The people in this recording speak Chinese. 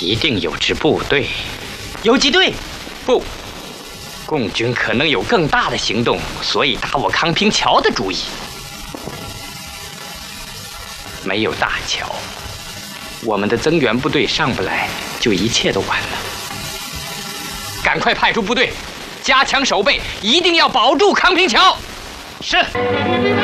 一定有支部队， 游击队。 不，共军可能有更大的行动，所以打我康平桥的主意。没有大桥，我们的增援部队上不来，就一切都完了。赶快派出部队，加强守备，一定要保住康平桥。 是。